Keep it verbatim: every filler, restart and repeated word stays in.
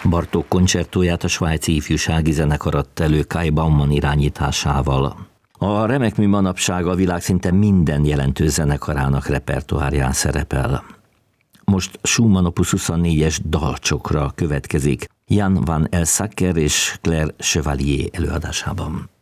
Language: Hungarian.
Bartók koncertóját a svájci ifjúsági zenekar adta elő Kai Baumann irányításával. A remek mű manapság a világ szinte minden jelentős zenekarának repertoárján szerepel. Most Schumann opus huszonnégyes dalcsokra következik Jan van Elsacker és Claire Chevalier előadásában.